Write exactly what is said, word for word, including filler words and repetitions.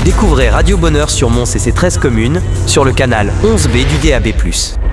Découvrez Radio Bonheur sur Mons et ses treize communes sur le canal onze B du D A B plus.